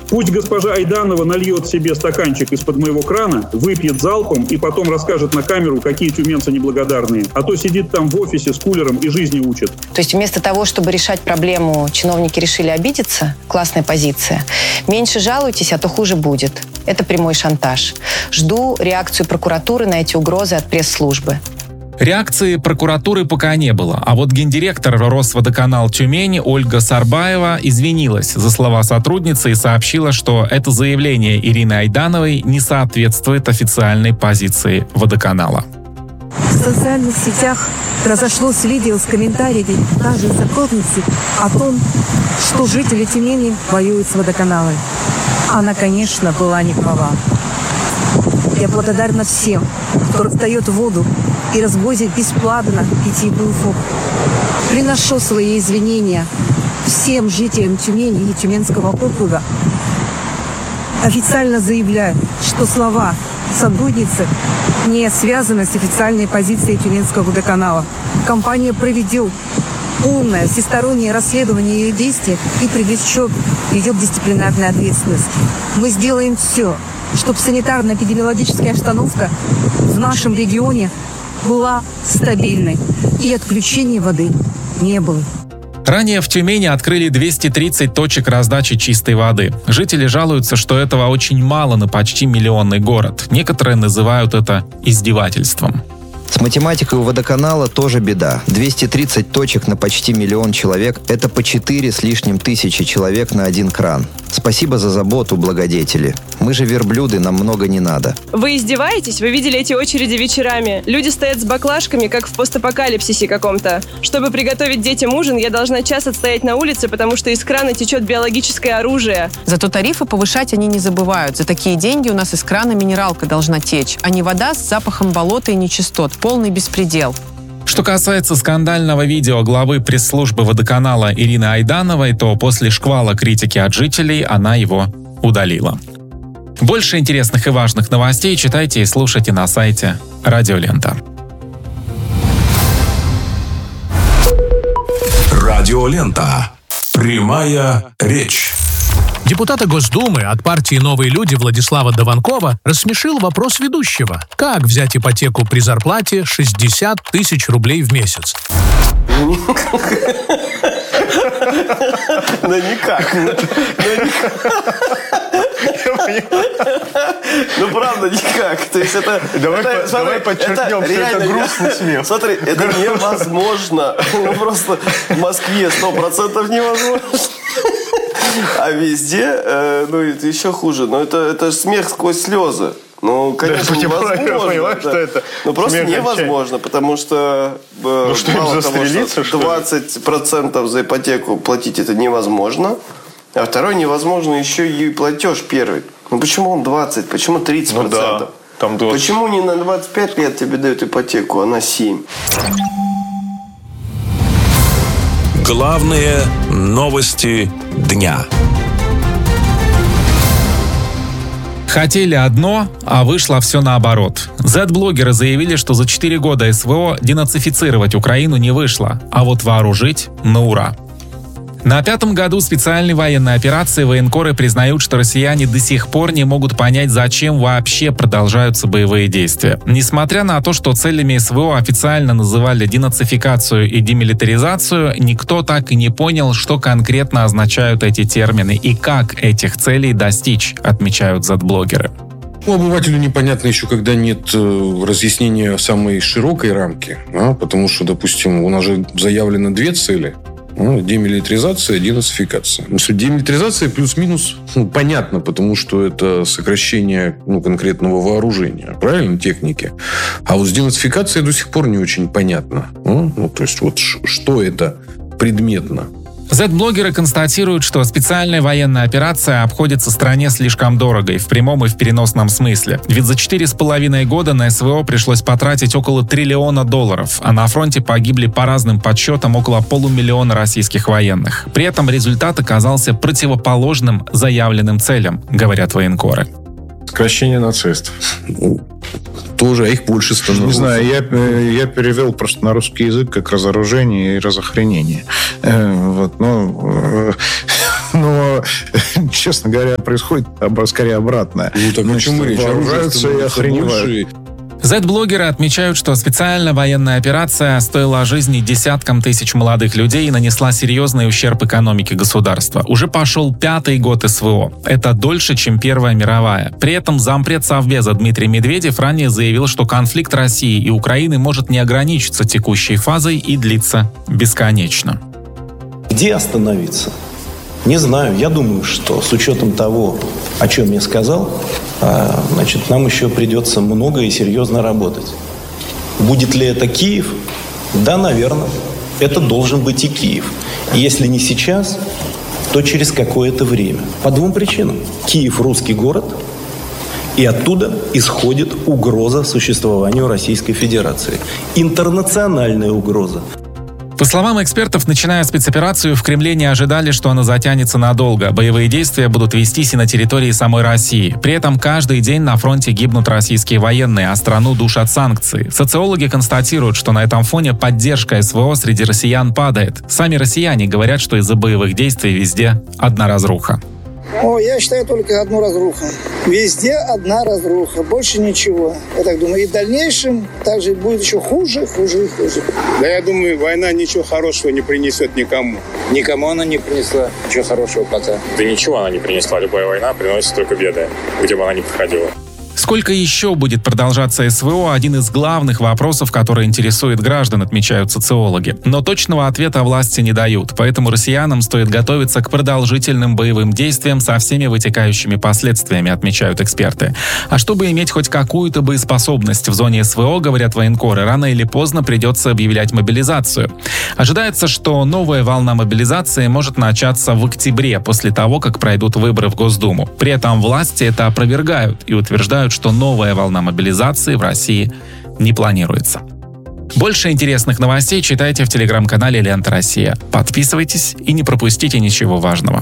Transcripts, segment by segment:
Пусть госпожа Айданова нальет себе стаканчик из-под моего крана, выпьет залпом и потом расскажет на камеру, какие тюменцы неблагодарные. А то сидит там в офисе с кулером и жизни учит. То есть вместо того, чтобы решать проблему, чиновники решили обидеться? Классная позиция. Меньше жалуйтесь, а то хуже будет. Это прямой шантаж. Жду реакцию прокуратуры на эти угрозы от пресс-службы. Реакции прокуратуры пока не было, а вот гендиректор Росводоканал Тюмень Ольга Сарбаева извинилась за слова сотрудницы и сообщила, что это заявление Ирины Айдановой не соответствует официальной позиции водоканала. В социальных сетях разошлось видео с комментариями даже сотрудницы о том, что жители Тюмени воюют с водоканалом. Она, конечно, была не права. Я благодарна всем, кто раздает воду и развозит бесплатно питьевую воду. Приношу свои извинения всем жителям Тюмени и Тюменского округа. Официально заявляю, что слова сотрудницы не связаны с официальной позицией Тюменского водоканала. Компания проведет полное всестороннее расследование ее действий и привлечет ее к дисциплинарной ответственности. Мы сделаем все, чтобы санитарно-эпидемиологическая обстановка в нашем регионе была стабильной и отключения воды не было. Ранее в Тюмени открыли 230 точек раздачи чистой воды. Жители жалуются, что этого очень мало на почти миллионный город. Некоторые называют это издевательством. С математикой у водоканала тоже беда. 230 точек на почти миллион человек – это по 4 с лишним тысячи человек на один кран. Спасибо за заботу, благодетели. Мы же верблюды, нам много не надо. Вы издеваетесь? Вы видели эти очереди вечерами? Люди стоят с баклажками, как в постапокалипсисе каком-то. Чтобы приготовить детям ужин, я должна час отстоять на улице, потому что из крана течет биологическое оружие. Зато тарифы повышать они не забывают. За такие деньги у нас из крана минералка должна течь, а не вода с запахом болота и нечистот. Полный беспредел. Что касается скандального видео главы пресс-службы водоканала Ирины Айдановой, то после шквала критики от жителей она его удалила. Больше интересных и важных новостей читайте и слушайте на сайте Радио Лента. Радио Лента. Прямая речь. Депутата Госдумы от партии «Новые люди» Владислава Дованкова рассмешил вопрос ведущего. Как взять ипотеку при зарплате 60 тысяч рублей в месяц? Да никак. Ну правда никак. То есть это. Давай подчеркнем, что это грустный смех. Смотри, это невозможно. Ну просто в Москве 100% невозможно. А везде, это еще хуже. Но это смех сквозь слезы. Ну, конечно, невозможно. Ну, просто невозможно, потому что мало того, что 20% за ипотеку платить это невозможно, а второе невозможно еще и платеж первый. Ну, почему он 20, почему 30%? Ну, да, там 20. Почему не на 25 лет тебе дают ипотеку, а на 7? Главные новости дня. Хотели одно, а вышло все наоборот. Z-блогеры заявили, что за 4 года СВО денацифицировать Украину не вышло, а вот вооружить на ура. На 5-м году специальной военной операции военкоры признают, что россияне до сих пор не могут понять, зачем вообще продолжаются боевые действия. Несмотря на то, что целями СВО официально называли денацификацию и демилитаризацию, никто так и не понял, что конкретно означают эти термины и как этих целей достичь, отмечают Z-блогеры. Обывателю непонятно еще, когда нет разъяснения самой широкой рамки, потому что, допустим, у нас же заявлено 2 цели. Демилитаризация, денацификация. Демилитаризация плюс-минус понятно, потому что это сокращение конкретного вооружения, правильно, техники. А вот с денацификацией до сих пор не очень понятно. То есть вот что это предметно. Z-блогеры констатируют, что специальная военная операция обходится стране слишком дорого и в прямом, и в переносном смысле. Ведь за 4,5 года на СВО пришлось потратить около $1 триллиона, а на фронте погибли по разным подсчетам около 500 000 российских военных. При этом результат оказался противоположным заявленным целям, говорят военкоры. Сокращение нацистов. Тоже, а их больше становится. Не знаю, я перевел просто на русский язык как разоружение и разохранение. Но, честно говоря, происходит скорее обратное. Ну, так о чем речь? Вооружаются и охреневают. Z-блогеры отмечают, что специальная военная операция стоила жизни десяткам тысяч молодых людей и нанесла серьезный ущерб экономике государства. Уже пошел 5-й год СВО. Это дольше, чем Первая мировая. При этом зампред Совбеза Дмитрий Медведев ранее заявил, что конфликт России и Украины может не ограничиться текущей фазой и длиться бесконечно. Где остановиться? Не знаю. Я думаю, что с учетом того, о чем я сказал, нам еще придется много и серьезно работать. Будет ли это Киев? Да, наверное. Это должен быть и Киев. И если не сейчас, то через какое-то время. По двум причинам. Киев – русский город, и оттуда исходит угроза существованию Российской Федерации. Интернациональная угроза. По словам экспертов, начиная спецоперацию, в Кремле не ожидали, что она затянется надолго. Боевые действия будут вестись и на территории самой России. При этом каждый день на фронте гибнут российские военные, а страну душат санкции. Социологи констатируют, что на этом фоне поддержка СВО среди россиян падает. Сами россияне говорят, что из-за боевых действий везде одна разруха. Я считаю только одну разруху. Везде одна разруха, больше ничего. Я так думаю, и в дальнейшем также будет еще хуже. Да, я думаю, война ничего хорошего не принесет никому. Никому она не принесла ничего хорошего пока. Да ничего она не принесла. Любая война приносит только беды, где бы она ни проходила. Сколько еще будет продолжаться СВО – один из главных вопросов, который интересует граждан, отмечают социологи. Но точного ответа власти не дают, поэтому россиянам стоит готовиться к продолжительным боевым действиям со всеми вытекающими последствиями, отмечают эксперты. А чтобы иметь хоть какую-то боеспособность в зоне СВО, говорят военкоры, рано или поздно придется объявлять мобилизацию. Ожидается, что новая волна мобилизации может начаться в октябре, после того, как пройдут выборы в Госдуму. При этом власти это опровергают и утверждают, что новая волна мобилизации в России не планируется. Больше интересных новостей читайте в телеграм-канале «Лента Россия». Подписывайтесь и не пропустите ничего важного.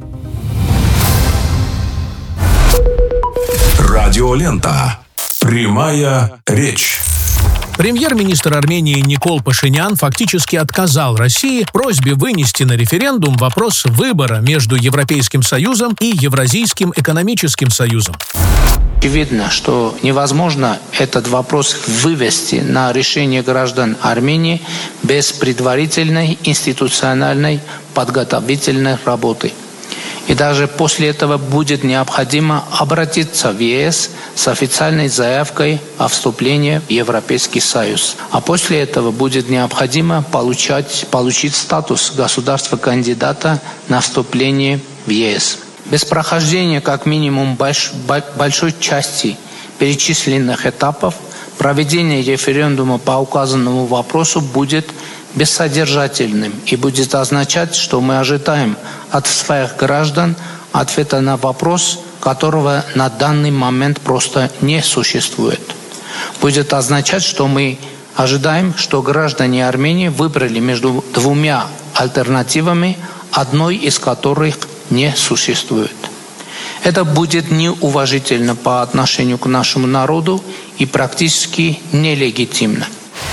Радиолента. Прямая речь. Премьер-министр Армении Никол Пашинян фактически отказал России в просьбе вынести на референдум вопрос выбора между Европейским Союзом и Евразийским экономическим союзом. Видно, что невозможно этот вопрос вывести на решение граждан Армении без предварительной институциональной подготовительной работы. И даже после этого будет необходимо обратиться в ЕС с официальной заявкой о вступлении в Европейский Союз. А после этого будет необходимо получить статус государства-кандидата на вступление в ЕС. Без прохождения как минимум большой части перечисленных этапов проведение референдума по указанному вопросу будет бессодержательным и будет означать, что мы ожидаем от своих граждан ответа на вопрос, которого на данный момент просто не существует. Будет означать, что мы ожидаем, что граждане Армении выбрали между двумя альтернативами, одной из которых не существует. Это будет неуважительно по отношению к нашему народу и практически нелегитимно.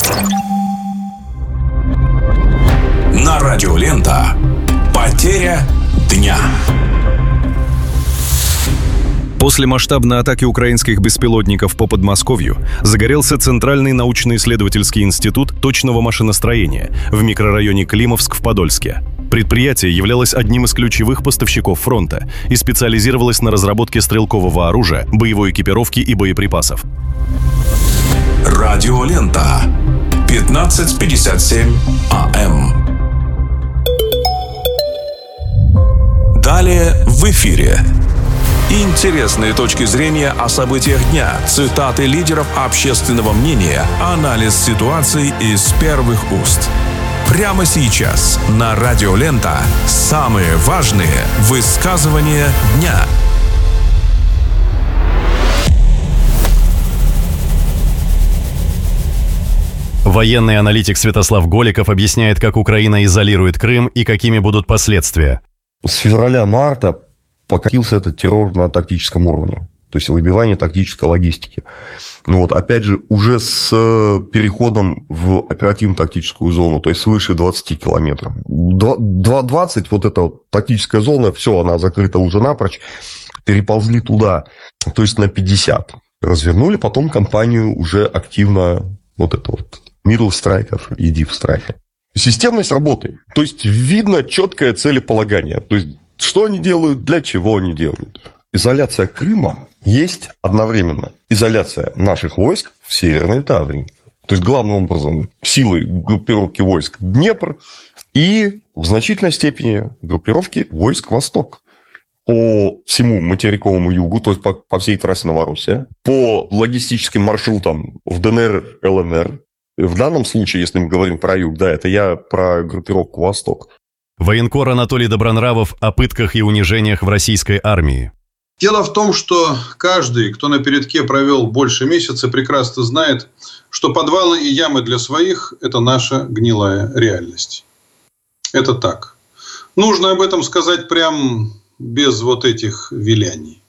На радио «Лента» потеря дня. После масштабной атаки украинских беспилотников по Подмосковью загорелся Центральный научно-исследовательский институт точного машиностроения в микрорайоне Климовск в Подольске. Предприятие являлось одним из ключевых поставщиков фронта и специализировалось на разработке стрелкового оружия, боевой экипировки и боеприпасов. Радио «Лента». 15:57 АМ. Далее в эфире. Интересные точки зрения о событиях дня, цитаты лидеров общественного мнения, анализ ситуации из первых уст. Прямо сейчас на радио «Лента» самые важные высказывания дня. Военный аналитик Святослав Голиков объясняет, как Украина изолирует Крым и какими будут последствия. С февраля-марта покатился этот террор на тактическом уровне. То есть выбивание тактической логистики. Ну вот, опять же, уже с переходом в оперативно-тактическую зону, то есть свыше 20 километров. 20, вот эта вот тактическая зона, все, она закрыта уже напрочь, переползли туда, то есть на 50. Развернули потом кампанию уже активно, вот это вот, middle страйков и deep страйков. Системность работы. То есть видно четкое целеполагание. То есть что они делают, для чего они делают. Изоляция Крыма есть одновременно изоляция наших войск в Северной Таврии. То есть, главным образом, силы группировки войск Днепр и в значительной степени группировки войск Восток. По всему материковому югу, то есть по всей трассе Новороссия, по логистическим маршрутам в ДНР, ЛНР. В данном случае, если мы говорим про юг, да, это я про группировку Восток. Военкор Анатолий Добронравов о пытках и унижениях в российской армии. Дело в том, что каждый, кто на передке провел больше месяца, прекрасно знает, что подвалы и ямы для своих – это наша гнилая реальность. Это так. Нужно об этом сказать прям без вот этих виляний.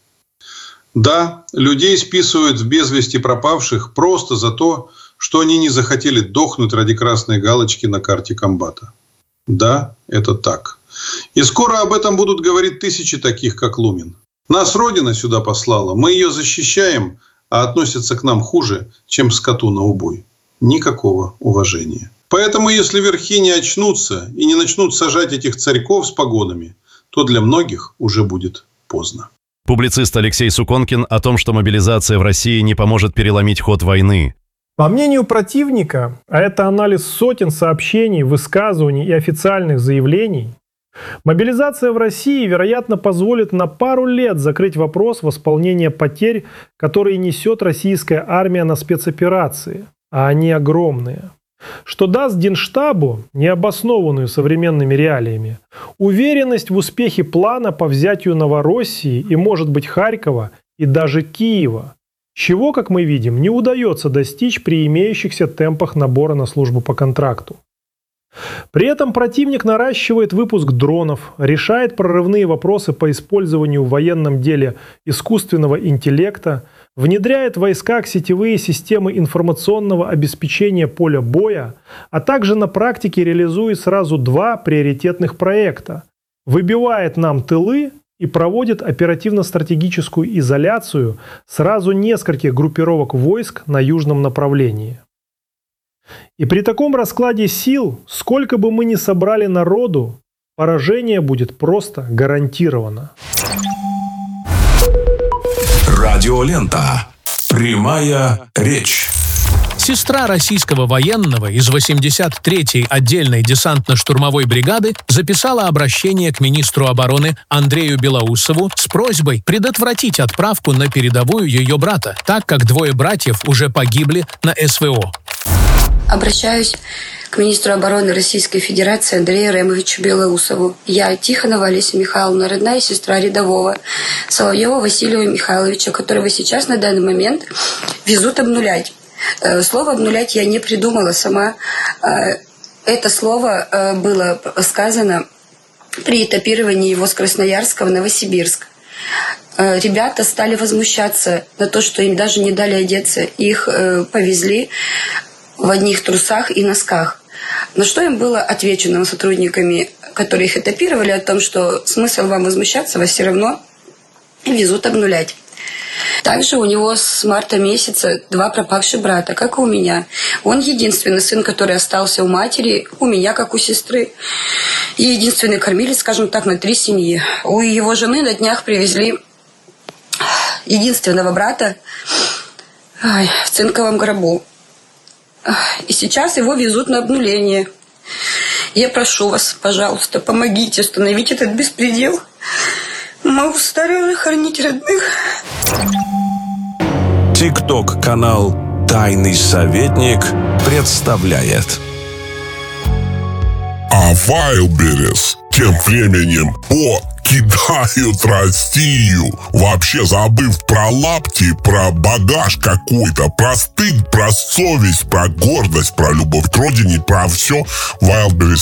Да, людей списывают в без вести пропавших просто за то, что они не захотели дохнуть ради красной галочки на карте комбата. Да, это так. И скоро об этом будут говорить тысячи таких, как Лумин. Нас Родина сюда послала, мы ее защищаем, а относятся к нам хуже, чем скоту на убой. Никакого уважения. Поэтому, если верхи не очнутся и не начнут сажать этих царьков с погонами, то для многих уже будет поздно. Публицист Алексей Суконкин о том, что мобилизация в России не поможет переломить ход войны. По мнению противника, а это анализ сотен сообщений, высказываний и официальных заявлений, мобилизация в России, вероятно, позволит на пару лет закрыть вопрос восполнения потерь, которые несет российская армия на спецоперации, а они огромные. Что даст Генштабу, необоснованную современными реалиями, уверенность в успехе плана по взятию Новороссии и, может быть, Харькова и даже Киева, чего, как мы видим, не удается достичь при имеющихся темпах набора на службу по контракту. При этом противник наращивает выпуск дронов, решает прорывные вопросы по использованию в военном деле искусственного интеллекта, внедряет в войсках сетевые системы информационного обеспечения поля боя, а также на практике реализует сразу два приоритетных проекта. Выбивает нам тылы и проводит оперативно-стратегическую изоляцию сразу нескольких группировок войск на южном направлении. И при таком раскладе сил, сколько бы мы ни собрали народу, поражение будет просто гарантировано. Радиолента. Прямая речь. Сестра российского военного из 83-й отдельной десантно-штурмовой бригады записала обращение к министру обороны Андрею Белоусову с просьбой предотвратить отправку на передовую ее брата, так как двое братьев уже погибли на СВО. Обращаюсь к министру обороны Российской Федерации Андрею Ремовичу Белоусову. Я, Тихонова Олеся Михайловна, родная сестра рядового Соловьева Василия Михайловича, которого сейчас на данный момент везут обнулять. Слово «обнулять» я не придумала сама. Это слово было сказано при этапировании его с Красноярска в Новосибирск. Ребята стали возмущаться на то, что им даже не дали одеться. Их повезли в одних трусах и носках. На что им было отвечено сотрудниками, которые их этапировали, о том, что смысл вам возмущаться, вас все равно везут обнулять. Также у него с марта месяца два пропавших брата, как и у меня. Он единственный сын, который остался у матери, у меня, как у сестры. И единственный кормилец, скажем так, на 3 семьи. У его жены на днях привезли единственного брата в цинковом гробу. И сейчас его везут на обнуление. Я прошу вас, пожалуйста, помогите остановить этот беспредел. Мы устали уже хоронить родных. ТикТок-канал «Тайный советник» представляет. А Wildberries тем временем покидают Россию, вообще забыв про лапти, про багаж какой-то, про стыд, про совесть, про гордость, про любовь к родине, про все. Wildberries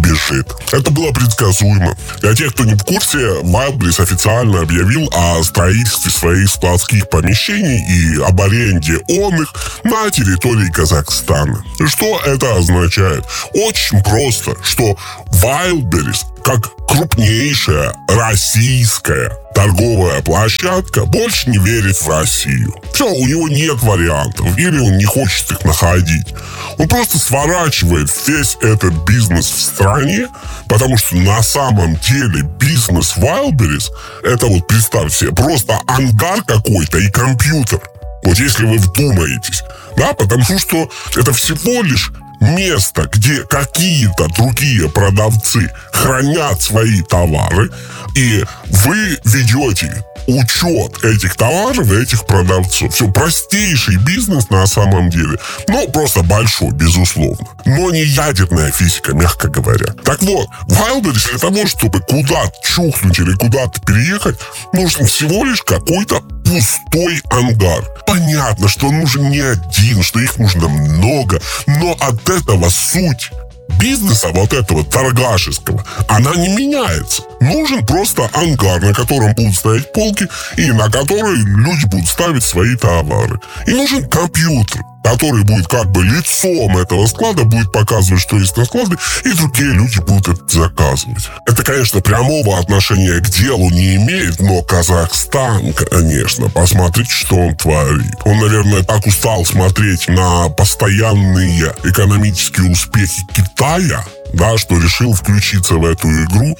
бежит. Это было предсказуемо. Для тех, кто не в курсе, Wildberries официально объявил о строительстве своих складских помещений и об аренде он их на территории Казахстана. Что это означает? Очень просто, что Wildberries, как крупнейшая российская торговая площадка, больше не верит в Россию. Все, у него нет вариантов, или он не хочет их находить. Он просто сворачивает весь этот бизнес в стране, потому что на самом деле бизнес Wildberries, это вот представьте себе, просто ангар какой-то и компьютер. Вот если вы вдумаетесь, да, потому что это всего лишь место, где какие-то другие продавцы хранят свои товары, и вы ведете учет этих товаров и этих продавцов. Все, простейший бизнес на самом деле, но просто большой, безусловно. Но не ядерная физика, мягко говоря. Так вот, Wildberries для того, чтобы куда-то чухнуть или куда-то переехать, нужен всего лишь какой-то пустой ангар. Понятно, что он нужен не один, что их нужно много, но от этого суть бизнеса вот этого торгашеского, она не меняется. Нужен просто ангар, на котором будут стоять полки и на который люди будут ставить свои товары. И нужен компьютер, который будет как бы лицом этого склада, будет показывать, что есть на складе, и другие люди будут это заказывать. Это, конечно, прямого отношения к делу не имеет, но Казахстан, конечно, посмотрите, что он творит. Он, наверное, так устал смотреть на постоянные экономические успехи Китая, да, что решил включиться в эту игру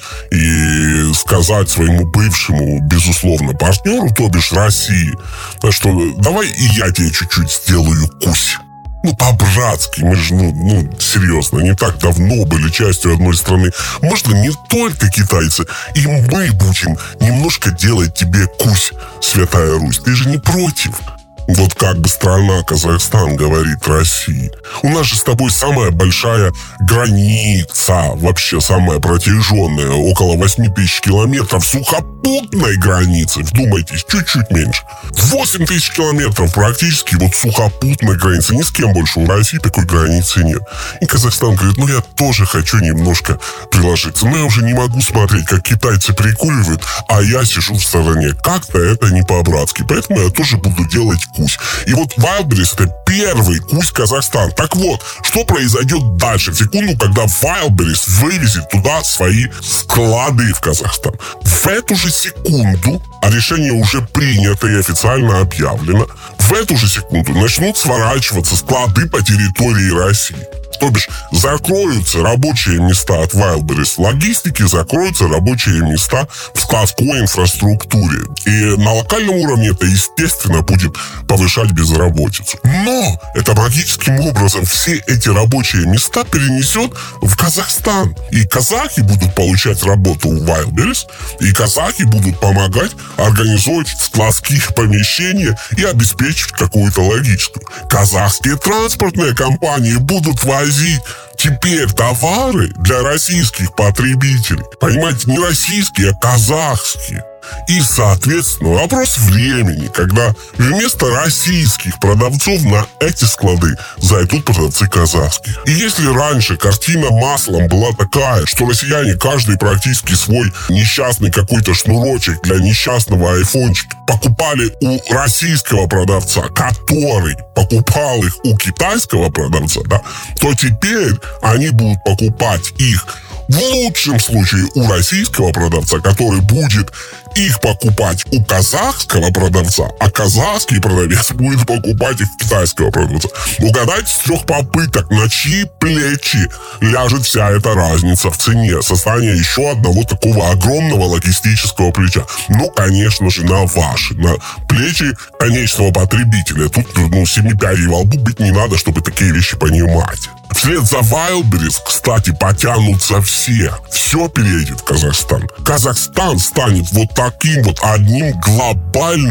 и сказать своему бывшему, безусловно, партнеру, то бишь России, что давай и я тебе чуть-чуть сделаю кусь. Ну, по-братски, мы же, серьезно, не так давно были частью одной страны. Можно не только китайцы, и мы будем немножко делать тебе кусь, Святая Русь. Ты же не против? Вот как бы страна Казахстан говорит России. У нас же с тобой самая большая граница, вообще самая протяженная, около 8000 километров сухопутной границы. Вдумайтесь, чуть-чуть меньше. 8000 километров практически вот сухопутной границы. Ни с кем больше у России такой границы нет. И Казахстан говорит, я тоже хочу немножко приложиться. Но я уже не могу смотреть, как китайцы прикуривают, а я сижу в стороне. Как-то это не по-братски. Поэтому я тоже буду делать кусь. И вот Wildberries — это первый кусь Казахстан. Так вот, что произойдет дальше? В секунду, когда Wildberries вывезет туда свои склады в Казахстан. В эту же секунду, а решение уже принято и официально объявлено, в эту же секунду начнут сворачиваться склады по территории России. То бишь, закроются рабочие места от Wildberries в логистике, закроются рабочие места в складской инфраструктуре. И на локальном уровне это, естественно, будет повышать безработицу. Но это магическим образом все эти рабочие места перенесет в Казахстан. И казахи будут получать работу у Wildberries, и казахи будут помогать организовать складские помещения и обеспечить какую-то логистику. Казахские транспортные компании будут возить теперь товары для российских потребителей. Понимаете, не российские, а казахские. И, соответственно, вопрос времени, когда вместо российских продавцов на эти склады зайдут продавцы казахских. И если раньше картина маслом была такая, что россияне каждый практически свой несчастный какой-то шнурочек для несчастного айфончика покупали у российского продавца, который покупал их у китайского продавца, да, то теперь они будут покупать их в лучшем случае у российского продавца, который будет их покупать у казахского продавца, а казахский продавец будет покупать их у китайского продавца. Угадайте с 3 попыток, на чьи плечи ляжет вся эта разница в цене, состояние еще одного такого огромного логистического плеча. Конечно же, на ваши, на плечи конечного потребителя. Тут, 7 пядей во лбу быть не надо, чтобы такие вещи понимать. Вслед за Wildberries, кстати, потянутся все. Все переедет в Казахстан. Казахстан станет вот таким вот одним глобальным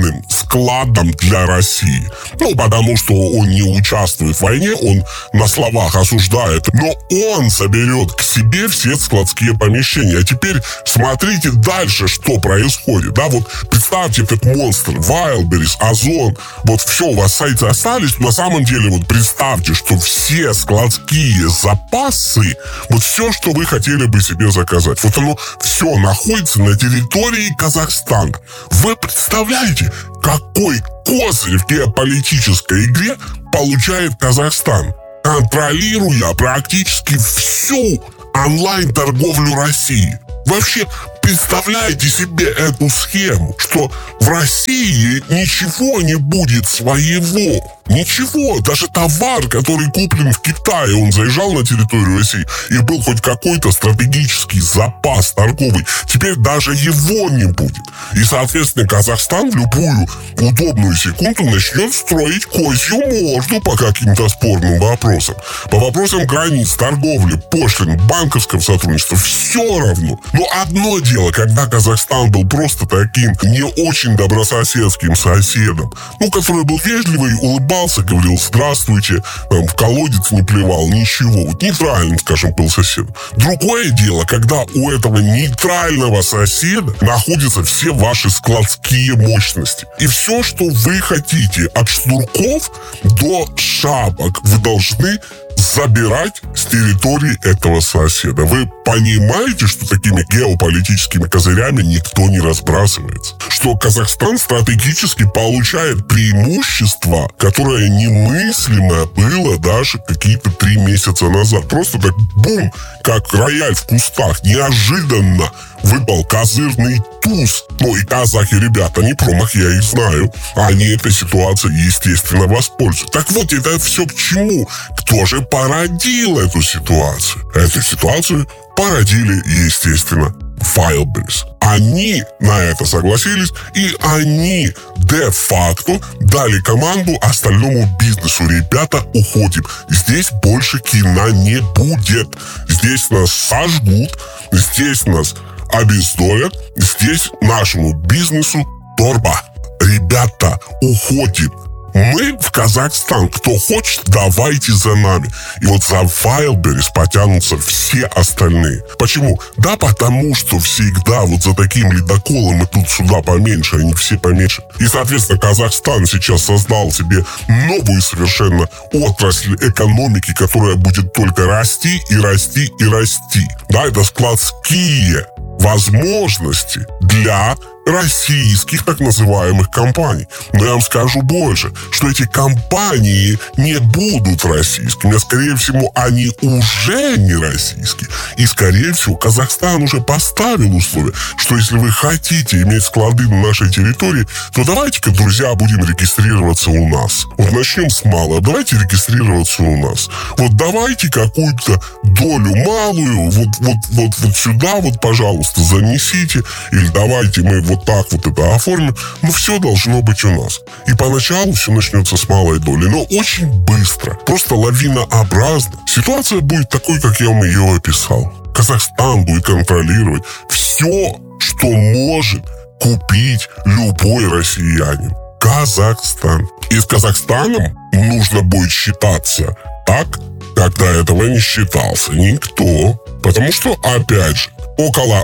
складом для России. Ну, потому что он не участвует в войне, он на словах осуждает, но он соберет к себе все складские помещения. А теперь смотрите дальше, что происходит. Да, вот представьте этот монстр, Wildberries, Озон, вот все, у вас сайты остались, на самом деле вот представьте, что все складские запасы, вот все, что вы хотели бы себе заказать, вот оно все находится на территории Казахстана. Вы представляете, какой козырь в геополитической игре получает Казахстан, контролируя практически всю онлайн-торговлю России? Вообще, представляете себе эту схему, что в России ничего не будет своего. Ничего. Даже товар, который куплен в Китае, он заезжал на территорию России, и был хоть какой-то стратегический запас торговый. Теперь даже его не будет. И, соответственно, Казахстан в любую удобную секунду начнет строить козью морду по каким-то спорным вопросам. По вопросам границ, торговли, пошлин, банковского сотрудничества. Все равно. Но одно дело, когда Казахстан был просто таким не очень добрососедским соседом, который был вежливый, улыбался, говорил «здравствуйте», там, в колодец не плевал, ничего. Вот нейтральным, скажем, был соседом. Другое дело, когда у этого нейтрального соседа находятся все ваши складские мощности. И все, что вы хотите, от шнурков до шапок, вы должны забирать с территории этого соседа. Вы понимаете, что такими геополитическими козырями никто не разбрасывается? Что Казахстан стратегически получает преимущество, которое немыслимо было даже какие-то 3 месяца назад. Просто так бум, как рояль в кустах, неожиданно выпал козырный туз. Ну и казахи, ребята, не промах, я их знаю. Они этой ситуацией, естественно, воспользуются. Так вот, это все к чему? Кто же породил эту ситуацию? Эту ситуацию породили, естественно, Wildberries. Они на это согласились, и они де-факто дали команду остальному бизнесу. Ребята, уходим. Здесь больше кино не будет. Здесь нас сожгут, здесь нас обездолят, здесь нашему бизнесу торба. Ребята, уходим. Мы в Казахстан. Кто хочет, давайте за нами. И вот за Wildberries потянутся все остальные. Почему? Да потому, что всегда вот за таким ледоколом идут сюда поменьше, они все поменьше. И, соответственно, Казахстан сейчас создал себе новую совершенно отрасль экономики, которая будет только расти и расти и расти. Да, это складские возможности для российских так называемых компаний. Но я вам скажу больше, что эти компании не будут российскими, а скорее всего они уже не российские. И скорее всего Казахстан уже поставил условие, что если вы хотите иметь склады на нашей территории, то давайте-ка, друзья, будем регистрироваться у нас. Вот начнем с малого, давайте регистрироваться у нас. Вот давайте какую-то долю малую вот сюда вот, пожалуйста, занесите, или давайте мы вот так вот это оформим, но все должно быть у нас. И поначалу все начнется с малой доли, но очень быстро, просто лавинообразно. Ситуация будет такой, как я вам ее описал. Казахстан будет контролировать все, что может купить любой россиянин. Казахстан. И с Казахстаном нужно будет считаться так, как до этого не считался никто. Потому что, опять же, около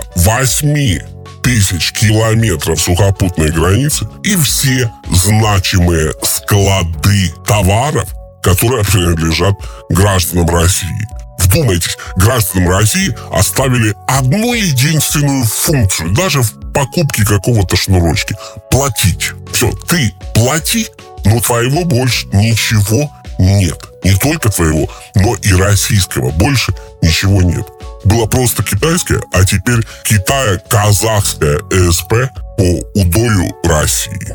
8 тысяч километров сухопутной границы и все значимые склады товаров, которые принадлежат гражданам России. Вдумайтесь, гражданам России оставили одну единственную функцию, даже в покупке какого-то шнурочки. Платить. Все, ты плати, но твоего больше ничего нет. Не только твоего, но и российского. Больше ничего нет. Было просто китайское, а теперь китая-казахское ЭСП по удою России.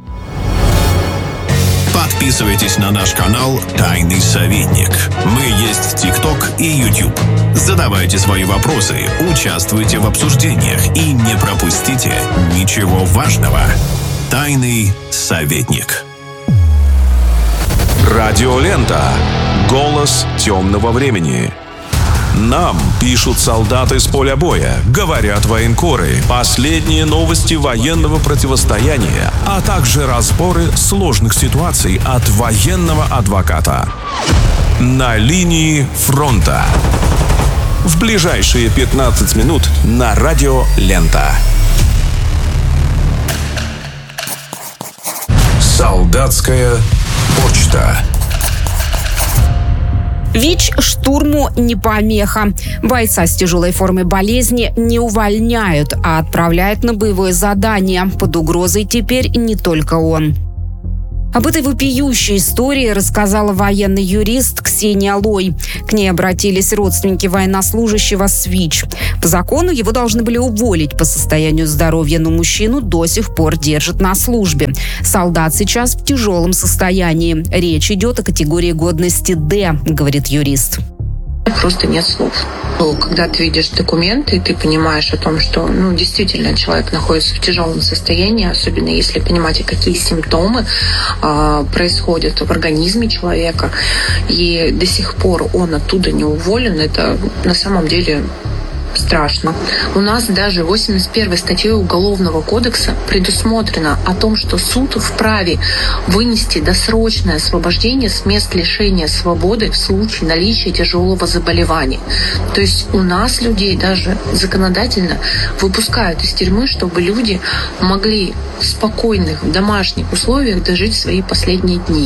Подписывайтесь на наш канал «Тайный советник». Мы есть в ТикТок и YouTube. Задавайте свои вопросы, участвуйте в обсуждениях и не пропустите ничего важного. «Тайный советник». Радиолента. Голос темного времени. Нам пишут солдаты с поля боя, говорят военкоры, последние новости военного противостояния, а также разборы сложных ситуаций от военного адвоката. На линии фронта. В ближайшие 15 минут на радио «Лента». Солдатская почта. ВИЧ штурму не помеха. Бойца с тяжелой формой болезни не увольняют, а отправляют на боевое задание. Под угрозой теперь не только он. Об этой вопиющей истории рассказала военный юрист Ксения Лой. К ней обратились родственники военнослужащего с ВИЧ. По закону его должны были уволить по состоянию здоровья, но мужчину до сих пор держат на службе. Солдат сейчас в тяжелом состоянии. Речь идет о категории годности «Д», говорит юрист. Просто нет слов. Когда ты видишь документы, ты понимаешь о том, что действительно человек находится в тяжелом состоянии, особенно если понимаете, какие симптомы происходят в организме человека, и до сих пор он оттуда не уволен, это на самом деле страшно. У нас даже 81 статьей Уголовного кодекса предусмотрено о том, что суд вправе вынести досрочное освобождение с мест лишения свободы в случае наличия тяжелого заболевания. То есть у нас людей даже законодательно выпускают из тюрьмы, чтобы люди могли в спокойных домашних условиях дожить свои последние дни.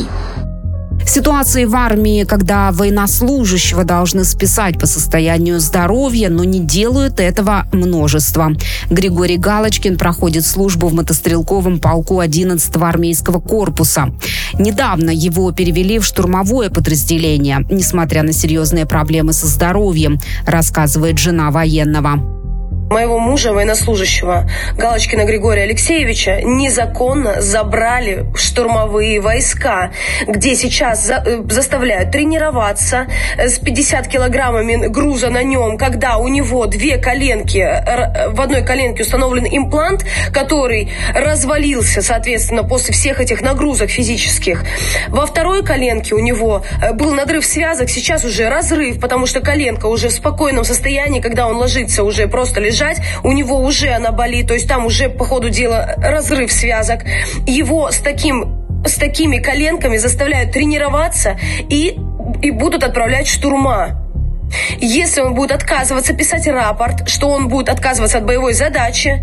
Ситуации в армии, когда военнослужащего должны списать по состоянию здоровья, но не делают этого множество. Григорий Галочкин проходит службу в мотострелковом полку 11-го армейского корпуса. Недавно его перевели в штурмовое подразделение, несмотря на серьезные проблемы со здоровьем, рассказывает жена военного. Моего мужа, военнослужащего Галочкина Григория Алексеевича, незаконно забрали в штурмовые войска, где сейчас заставляют тренироваться с 50 килограммами груза на нем, когда у него две коленки, в одной коленке установлен имплант, который развалился, соответственно, после всех этих нагрузок физических. Во второй коленке у него был надрыв связок, сейчас уже разрыв, потому что коленка уже в спокойном состоянии, когда он ложится уже просто лежать, у него уже она болит, то есть там уже по ходу дела разрыв связок. Его с такими коленками заставляют тренироваться и будут отправлять в штурма. Если он будет отказываться писать рапорт, что он будет отказываться от боевой задачи,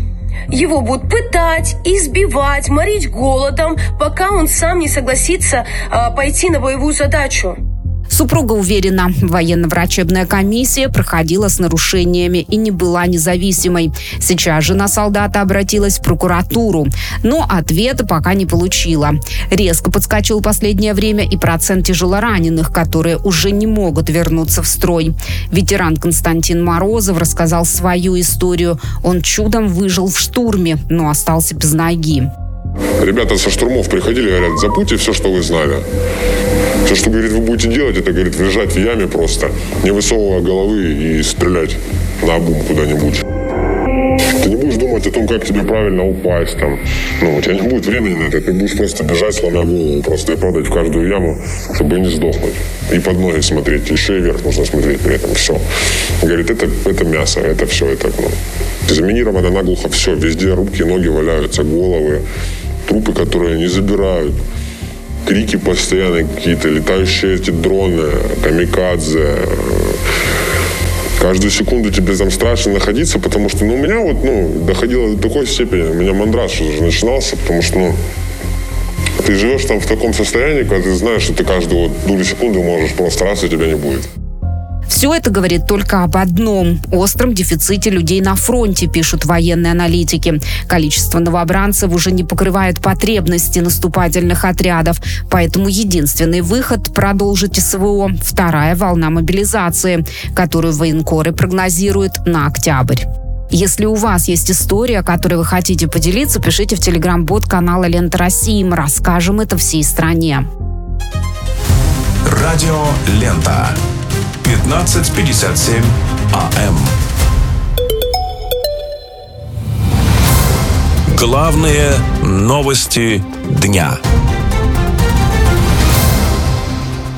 его будут пытать, избивать, морить голодом, пока он сам не согласится пойти на боевую задачу. Супруга уверена, военно-врачебная комиссия проходила с нарушениями и не была независимой. Сейчас жена солдата обратилась в прокуратуру, но ответа пока не получила. Резко подскочил в последнее время и процент тяжелораненых, которые уже не могут вернуться в строй. Ветеран Константин Морозов рассказал свою историю. Он чудом выжил в штурме, но остался без ноги. Ребята со штурмов приходили, говорят, забудьте все, что вы знали. Все, что, говорит, вы будете делать, это, говорит, лежать в яме просто, не высовывая головы и стрелять наобум куда-нибудь. Ты не будешь думать о том, как тебе правильно упасть там. У тебя не будет времени на это. Ты будешь просто бежать, сломя голову, просто и падать в каждую яму, чтобы не сдохнуть. И под ноги смотреть, еще и вверх нужно смотреть при этом. Все. Говорит, это мясо, это все, это заминировано наглухо все. Везде руки, ноги валяются, головы, трупы, которые не забирают. Крики постоянные какие-то, летающие эти дроны, камикадзе. Каждую секунду тебе там страшно находиться, потому что, у меня доходило до такой степени, у меня мандраж уже начинался, потому что, ты живешь там в таком состоянии, когда ты знаешь, что ты каждую долю секунды можешь просто раз, и тебя не будет. Все это говорит только об одном – остром дефиците людей на фронте, пишут военные аналитики. Количество новобранцев уже не покрывает потребности наступательных отрядов, поэтому единственный выход – продолжить СВО – вторая волна мобилизации, которую военкоры прогнозируют на октябрь. Если у вас есть история, которой вы хотите поделиться, пишите в телеграм-бот канала «Лента России». Мы расскажем это всей стране. Радио «Лента». 15:57 АМ. Главные новости дня.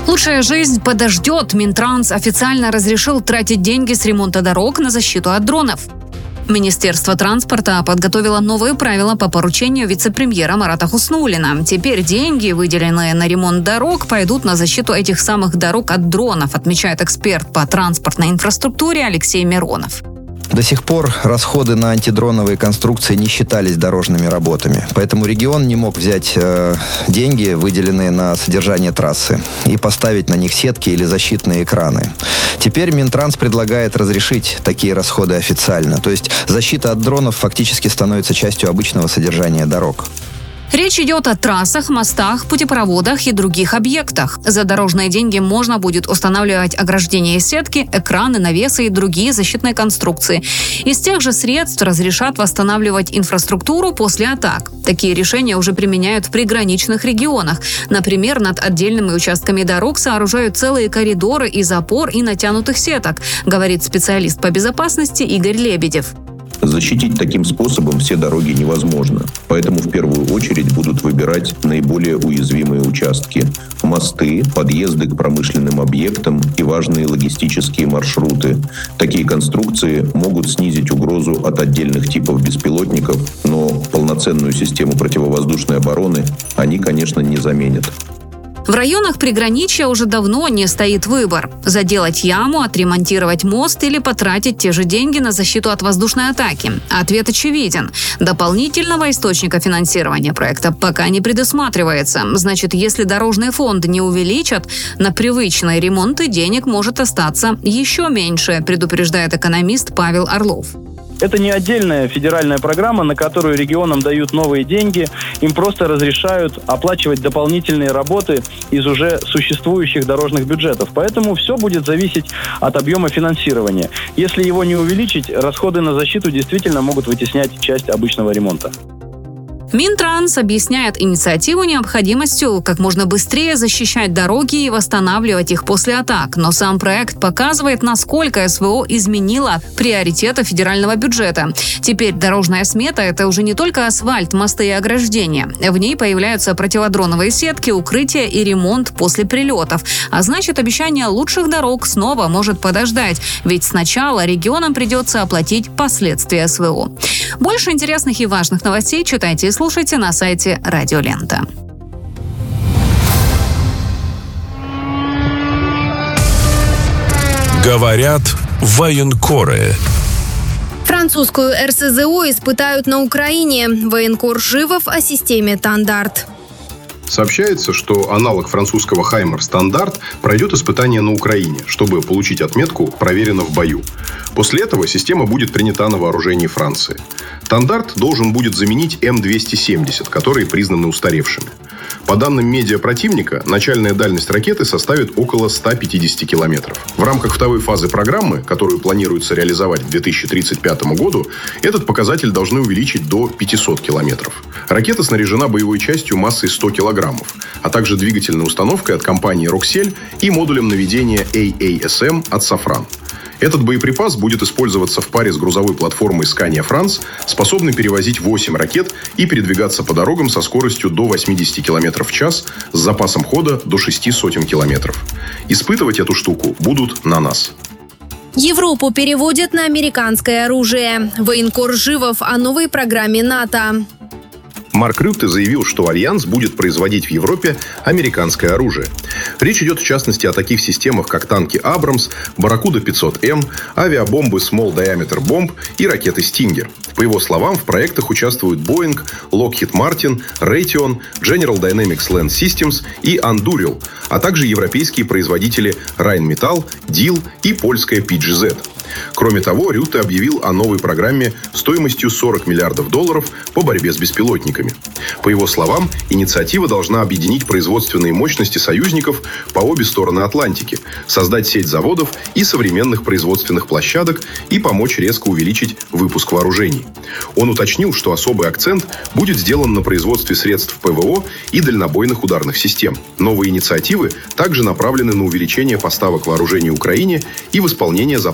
Лучшая жизнь подождет. Минтранс официально разрешил тратить деньги с ремонта дорог на защиту от дронов. Министерство транспорта подготовило новые правила по поручению вице-премьера Марата Хуснуллина. Теперь деньги, выделенные на ремонт дорог, пойдут на защиту этих самых дорог от дронов, отмечает эксперт по транспортной инфраструктуре Алексей Миронов. До сих пор расходы на антидроновые конструкции не считались дорожными работами. Поэтому регион не мог взять деньги, выделенные на содержание трассы, и поставить на них сетки или защитные экраны. Теперь Минтранс предлагает разрешить такие расходы официально. То есть защита от дронов фактически становится частью обычного содержания дорог. Речь идет о трассах, мостах, путепроводах и других объектах. За дорожные деньги можно будет устанавливать ограждения, сетки, экраны, навесы и другие защитные конструкции. Из тех же средств разрешат восстанавливать инфраструктуру после атак. Такие решения уже применяют в приграничных регионах. Например, над отдельными участками дорог сооружают целые коридоры из опор и натянутых сеток, говорит специалист по безопасности Игорь Лебедев. Защитить таким способом все дороги невозможно. Поэтому в первую очередь будут выбирать наиболее уязвимые участки. Мосты, подъезды к промышленным объектам и важные логистические маршруты. Такие конструкции могут снизить угрозу от отдельных типов беспилотников, но полноценную систему противовоздушной обороны они, конечно, не заменят. В районах приграничья уже давно не стоит выбор – заделать яму, отремонтировать мост или потратить те же деньги на защиту от воздушной атаки. Ответ очевиден. Дополнительного источника финансирования проекта пока не предусматривается. Значит, если дорожный фонд не увеличат, на привычные ремонты денег может остаться еще меньше, предупреждает экономист Павел Орлов. Это не отдельная федеральная программа, на которую регионам дают новые деньги. Им просто разрешают оплачивать дополнительные работы из уже существующих дорожных бюджетов. Поэтому все будет зависеть от объема финансирования. Если его не увеличить, расходы на защиту действительно могут вытеснять часть обычного ремонта. Минтранс объясняет инициативу необходимостью как можно быстрее защищать дороги и восстанавливать их после атак. Но сам проект показывает, насколько СВО изменило приоритеты федерального бюджета. Теперь дорожная смета – это уже не только асфальт, мосты и ограждения. В ней появляются противодроновые сетки, укрытия и ремонт после прилетов. А значит, обещание лучших дорог снова может подождать. Ведь сначала регионам придется оплатить последствия СВО. Больше интересных и важных новостей читайте и слушайте на сайте Радио Лента. Говорят военкоры. Французскую РСЗО испытают на Украине. Военкор Живов о системе «Тандарт». Сообщается, что аналог французского «Хаймер Стандарт» пройдет испытание на Украине, чтобы получить отметку «Проверено в бою». После этого система будет принята на вооружении Франции. «Тандарт» должен будет заменить М-270, которые признаны устаревшими. По данным медиа противника, начальная дальность ракеты составит около 150 километров. В рамках второй фазы программы, которую планируется реализовать к 2035 году, этот показатель должны увеличить до 500 километров. Ракета снаряжена боевой частью массой 100 килограммов, а также двигательной установкой от компании «Роксель» и модулем наведения AASM от «Сафран». Этот боеприпас будет использоваться в паре с грузовой платформой Scania France, способной перевозить 8 ракет и передвигаться по дорогам со скоростью до 80 км в час с запасом хода до 600 километров. Испытывать эту штуку будут на нас. Европу переводят на американское оружие. Военкор Живов о новой программе НАТО. Марк Рютте заявил, что Альянс будет производить в Европе американское оружие. Речь идет, в частности, о таких системах, как танки «Абрамс», «Барракуда 500М», авиабомбы «Small Diameter Bomb» и ракеты «Стингер». По его словам, в проектах участвуют Boeing, Lockheed Martin, Raytheon, General Dynamics Land Systems и Anduril, а также европейские производители Rheinmetall, DIL и польская PGZ. Кроме того, Рютте объявил о новой программе стоимостью $40 миллиардов по борьбе с беспилотниками. По его словам, инициатива должна объединить производственные мощности союзников по обе стороны Атлантики, создать сеть заводов и современных производственных площадок и помочь резко увеличить выпуск вооружений. Он уточнил, что особый акцент будет сделан на производстве средств ПВО и дальнобойных ударных систем. Новые инициативы также направлены на увеличение поставок вооружений Украине и восполнение запасов страны.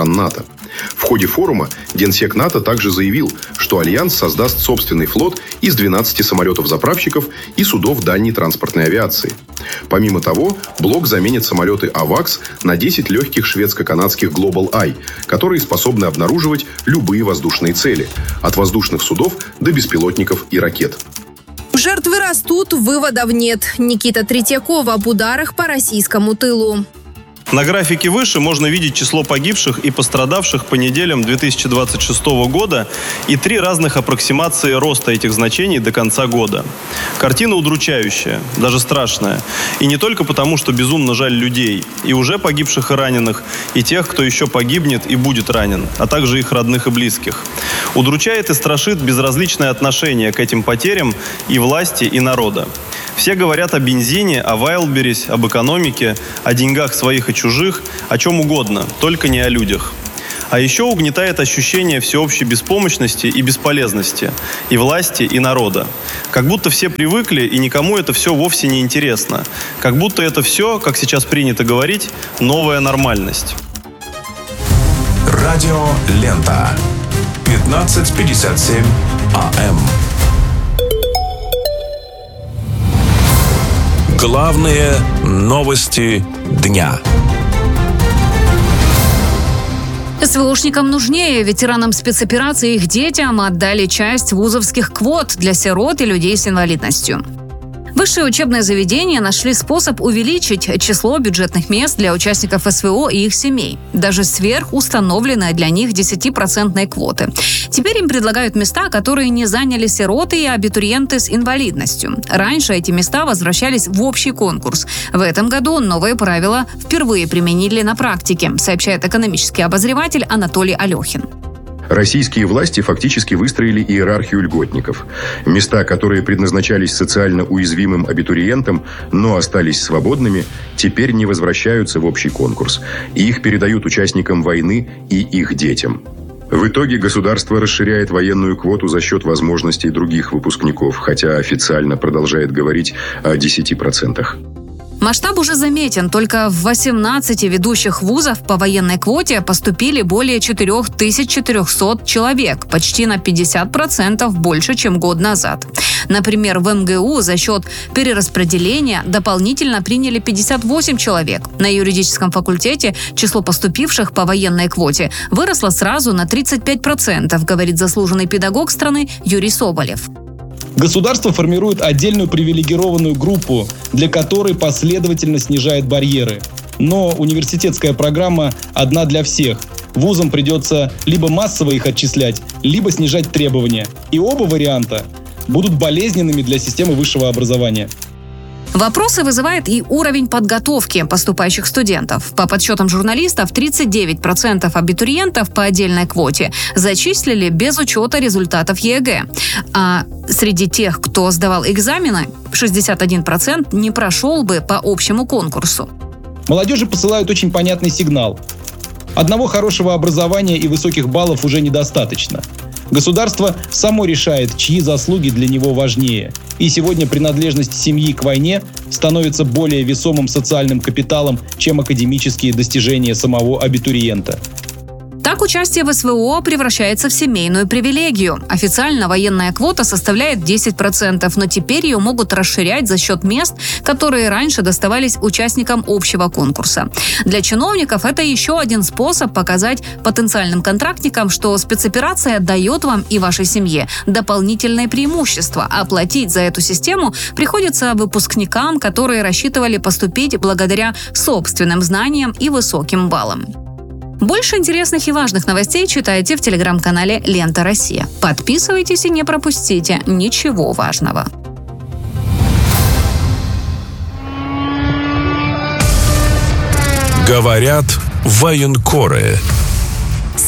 стран НАТО. В ходе форума генсек НАТО также заявил, что Альянс создаст собственный флот из 12 самолетов-заправщиков и судов дальней транспортной авиации. Помимо того, блок заменит самолеты «Авакс» на 10 легких шведско-канадских Global Eye, которые способны обнаруживать любые воздушные цели, от воздушных судов до беспилотников и ракет. Жертвы растут, выводов нет. Никита Третьяков об ударах по российскому тылу. На графике выше можно видеть число погибших и пострадавших по неделям 2026 года и 3 разных аппроксимации роста этих значений до конца года. Картина удручающая, даже страшная. И не только потому, что безумно жаль людей, и уже погибших и раненых, и тех, кто еще погибнет и будет ранен, а также их родных и близких. Удручает и страшит безразличное отношение к этим потерям и власти, и народа. Все говорят о бензине, о Wildberries, об экономике, о деньгах своих и чужих, о чем угодно, только не о людях. А еще угнетает ощущение всеобщей беспомощности и бесполезности, и власти, и народа. Как будто все привыкли, и никому это все вовсе не интересно. Как будто это все, как сейчас принято говорить, новая нормальность. Радио Лента. 15:57 АМ. Главные новости дня. СВОшникам нужнее. Ветеранам спецоперации и их детям отдали часть вузовских квот для сирот и людей с инвалидностью. Высшие учебные заведения нашли способ увеличить число бюджетных мест для участников СВО и их семей, даже сверх установленной для них 10% квоты. Теперь им предлагают места, которые не заняли сироты и абитуриенты с инвалидностью. Раньше эти места возвращались в общий конкурс. В этом году новые правила впервые применили на практике, сообщает экономический обозреватель Анатолий Алехин. Российские власти фактически выстроили иерархию льготников. Места, которые предназначались социально уязвимым абитуриентам, но остались свободными, теперь не возвращаются в общий конкурс. Их передают участникам войны и их детям. В итоге государство расширяет военную квоту за счет возможностей других выпускников, хотя официально продолжает говорить о 10%. Масштаб уже заметен. Только в 18 ведущих вузов по военной квоте поступили более 4400 человек, почти на 50% больше, чем год назад. Например, в МГУ за счет перераспределения дополнительно приняли 58 человек. На юридическом факультете число поступивших по военной квоте выросло сразу на 35%, говорит заслуженный педагог страны Юрий Соболев. Государство формирует отдельную привилегированную группу, для которой последовательно снижает барьеры. Но университетская программа одна для всех. Вузам придется либо массово их отчислять, либо снижать требования. И оба варианта будут болезненными для системы высшего образования. Вопросы вызывает и уровень подготовки поступающих студентов. По подсчетам журналистов, 39% абитуриентов по отдельной квоте зачислили без учета результатов ЕГЭ. А среди тех, кто сдавал экзамены, 61% не прошел бы по общему конкурсу. Молодежи посылают очень понятный сигнал. Одного хорошего образования и высоких баллов уже недостаточно. Государство само решает, чьи заслуги для него важнее. И сегодня принадлежность семьи к войне становится более весомым социальным капиталом, чем академические достижения самого абитуриента. Так участие в СВО превращается в семейную привилегию. Официально военная квота составляет 10%, но теперь ее могут расширять за счет мест, которые раньше доставались участникам общего конкурса. Для чиновников это еще один способ показать потенциальным контрактникам, что спецоперация дает вам и вашей семье дополнительное преимущество, а платить за эту систему приходится выпускникам, которые рассчитывали поступить благодаря собственным знаниям и высоким баллам. Больше интересных и важных новостей читайте в телеграм-канале «Лента Россия». Подписывайтесь и не пропустите ничего важного. Говорят военкоры.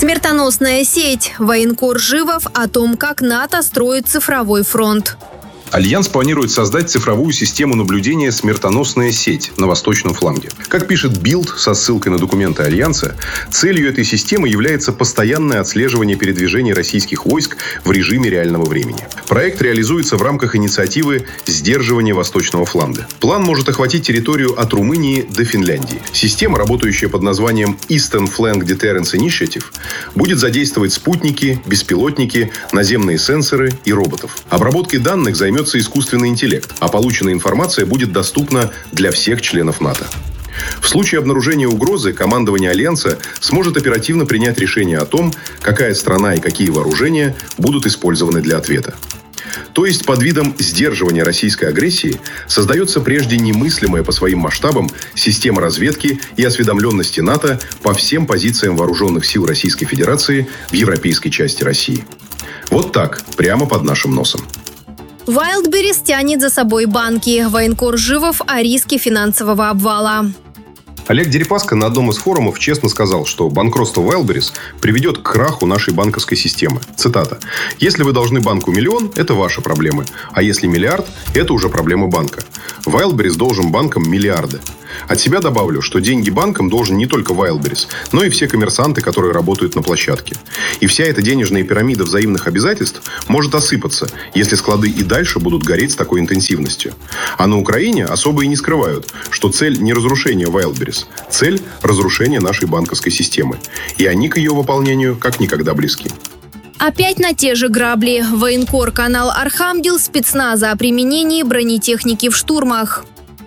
Смертоносная сеть. Военкор Живов о том, как НАТО строит цифровой фронт. Альянс планирует создать цифровую систему наблюдения «Смертоносная сеть» на восточном фланге. Как пишет Билд со ссылкой на документы Альянса, целью этой системы является постоянное отслеживание передвижений российских войск в режиме реального времени. Проект реализуется в рамках инициативы «Сдерживание восточного фланга». План может охватить территорию от Румынии до Финляндии. Система, работающая под названием Eastern Flank Deterrence Initiative, будет задействовать спутники, беспилотники, наземные сенсоры и роботов. Обработкой данных займется искусственный интеллект, а полученная информация будет доступна для всех членов НАТО. В случае обнаружения угрозы командование Альянса сможет оперативно принять решение о том, какая страна и какие вооружения будут использованы для ответа. То есть под видом сдерживания российской агрессии создается прежде немыслимая по своим масштабам система разведки и осведомленности НАТО по всем позициям вооруженных сил Российской Федерации в европейской части России. Вот так, прямо под нашим носом. Wildberries тянет за собой банки. Военкор Живов о риске финансового обвала. Олег Дерипаска на одном из форумов честно сказал, что банкротство Wildberries приведет к краху нашей банковской системы. Цитата. «Если вы должны банку миллион, это ваши проблемы. А если миллиард, это уже проблема банка. Wildberries должен банкам миллиарды». От себя добавлю, что деньги банкам должен не только Wildberries, но и все коммерсанты, которые работают на площадке. И вся эта денежная пирамида взаимных обязательств может осыпаться, если склады и дальше будут гореть с такой интенсивностью. А на Украине особо и не скрывают, что цель не разрушение Wildberries, цель разрушения нашей банковской системы. И они к ее выполнению как никогда близки. Опять на те же грабли. Военкор канал Архангел спецназа о применении бронетехники в штурмах.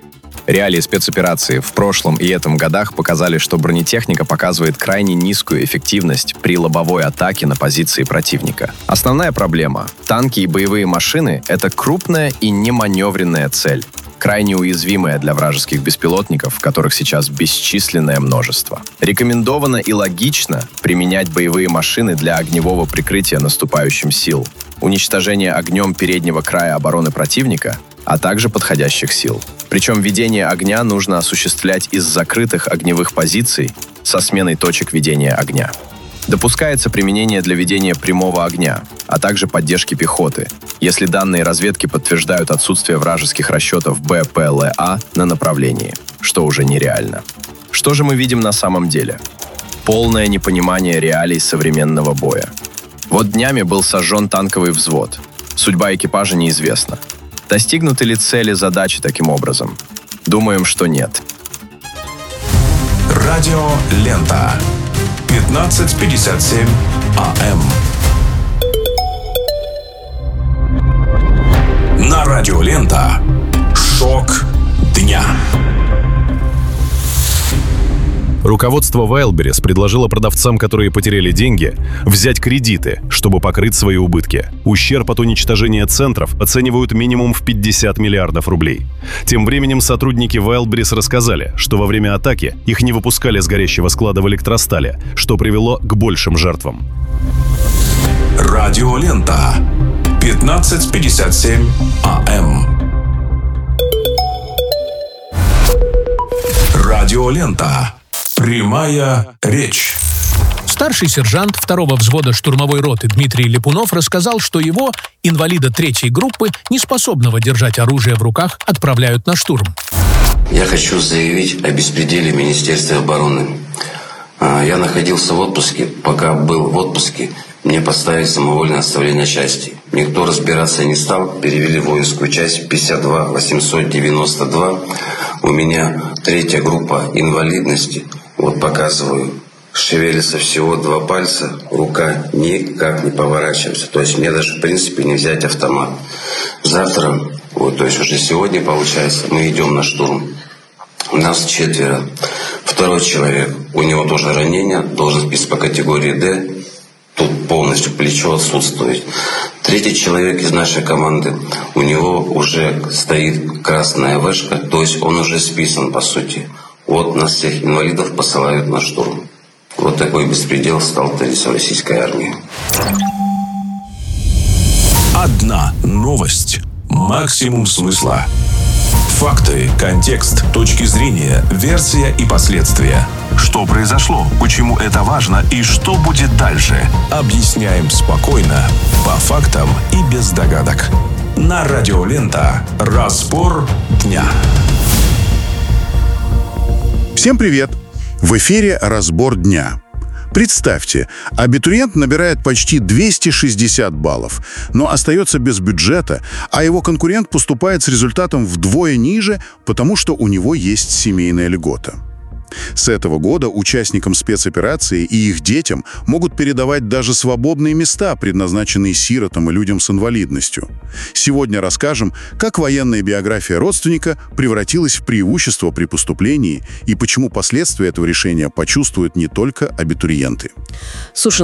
Реалии спецоперации в прошлом и этом годах показали, что бронетехника показывает крайне низкую эффективность при лобовой атаке на позиции противника. Основная проблема – танки и боевые машины – это крупная и неманевренная цель, крайне уязвимая для вражеских беспилотников, которых сейчас бесчисленное множество. Рекомендовано и логично применять боевые машины для огневого прикрытия наступающим сил, уничтожения огнем переднего края обороны противника, а также подходящих сил. Причем ведение огня нужно осуществлять из закрытых огневых позиций со сменой точек ведения огня. Допускается применение для ведения прямого огня, а также поддержки пехоты, если данные разведки подтверждают отсутствие вражеских расчетов БПЛА на направлении, что уже нереально. Что же мы видим на самом деле? Полное непонимание реалий современного боя. Вот днями был сожжен танковый взвод. Судьба экипажа неизвестна. Достигнуты ли цели задачи таким образом? Думаем, что нет. Радио Лента. 15:57 АМ. На Радио Лента. Шок дня. Руководство Wildberries предложило продавцам, которые потеряли деньги, взять кредиты, чтобы покрыть свои убытки. Ущерб от уничтожения центров оценивают минимум в 50 миллиардов рублей. Тем временем сотрудники Wildberries рассказали, что во время атаки их не выпускали с горящего склада в Электростале, что привело к большим жертвам. Радио Лента. 15:57 АМ. Радио Лента. Прямая речь. Старший сержант 2-го взвода штурмовой роты Дмитрий Липунов рассказал, что его, инвалида 3-й группы, неспособного держать оружие в руках, отправляют на штурм. Я хочу заявить о беспределе Министерства обороны. Я находился в отпуске. Пока был в отпуске, мне поставили самовольное оставление части. Никто разбираться не стал. Перевели в воинскую часть 52-892. У меня 3-я группа инвалидности. Вот показываю. Шевелится всего 2 пальца. Рука никак не поворачивается. То есть мне даже в принципе не взять автомат. Завтра, вот, то есть уже сегодня получается, мы идем на штурм. У нас 4. 2-й человек, у него тоже ранение, должен быть по категории D. Тут полностью плечо отсутствует. 3-й человек из нашей команды, у него уже стоит красная вышка, то есть он уже списан по сути. Вот нас всех инвалидов посылают на штурм. Вот такой беспредел стал твориться в российской армии. Одна новость. Максимум смысла. Факты, контекст, точки зрения, версия и последствия. Что произошло, почему это важно и что будет дальше. Объясняем спокойно, по фактам и без догадок. на Радио Лента. Разбор дня. Всем привет! В эфире «Разбор дня». Представьте, абитуриент набирает почти 260 баллов, но остается без бюджета, а его конкурент поступает с результатом вдвое ниже, потому что у него есть семейная льгота. С этого года участникам спецоперации и их детям могут передавать даже свободные места, предназначенные сиротам и людям с инвалидностью. Сегодня расскажем, как военная биография родственника превратилась в преимущество при поступлении и почему последствия этого решения почувствуют не только абитуриенты. Слушай,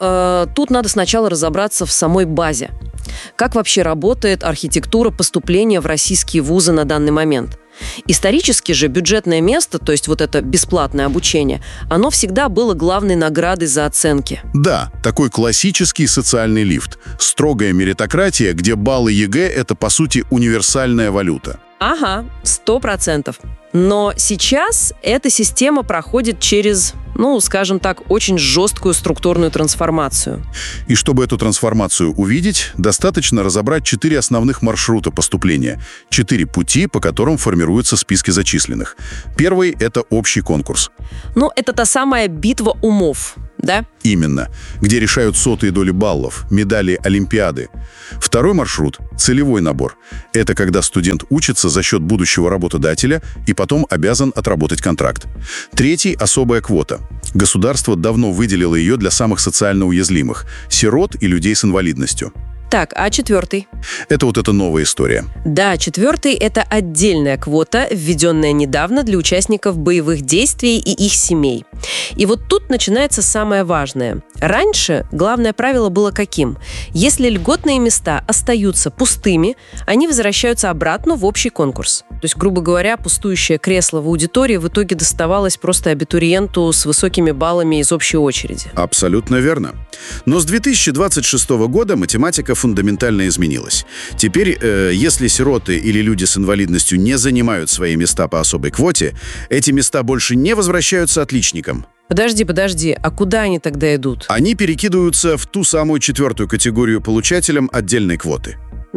тут надо сначала разобраться в самой базе. Как вообще работает архитектура поступления в российские вузы на данный момент? Исторически же бюджетное место, то есть вот это бесплатное обучение, оно всегда было главной наградой за оценки. Да, такой классический социальный лифт. Строгая меритократия, где баллы ЕГЭ – это, по сути, универсальная валюта. Ага, 100%. Но сейчас эта система проходит через, скажем так, очень жесткую структурную трансформацию. И чтобы эту трансформацию увидеть, достаточно разобрать 4 основных маршрута поступления, 4 пути, по которым формируются списки зачисленных. Первый – это общий конкурс. Это та самая битва умов, да? Именно. Где решают сотые доли баллов, медали Олимпиады. Второй маршрут – целевой набор. Это когда студент учится за счет будущего работодателя и потом обязан отработать контракт. Третий – особая квота. Государство давно выделило ее для самых социально уязвимых – сирот и людей с инвалидностью. Так, а четвертый? Это эта новая история. Да, четвертый – это отдельная квота, введенная недавно для участников боевых действий и их семей. И вот тут начинается самое важное. Раньше главное правило было каким? Если льготные места остаются пустыми, они возвращаются обратно в общий конкурс. То есть, грубо говоря, пустующее кресло в аудитории в итоге доставалось просто абитуриенту с высокими баллами из общей очереди. Абсолютно верно. Но с 2026 года математика фундаментально изменилась. Теперь, если сироты или люди с инвалидностью не занимают свои места по особой квоте, эти места больше не возвращаются отличникам. Подожди, а куда они тогда идут? Они перекидываются в ту самую 4-ю категорию получателям отдельной квоты.